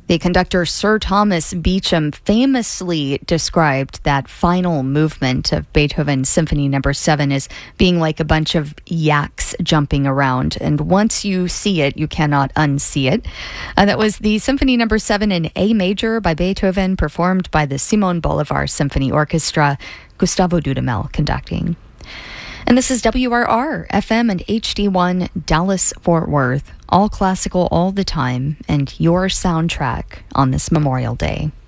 The conductor Sir Thomas Beecham famously described that final movement of Beethoven's Symphony No. 7 as being like a bunch of yaks jumping around. And once you see it, you cannot unsee it. That was the Symphony No. 7 in A major by Beethoven, performed by the Simon Bolivar Symphony Orchestra, Gustavo Dudamel conducting. And this is WRR, FM and HD1, Dallas-Fort Worth. All classical all the time, and your soundtrack on this Memorial Day.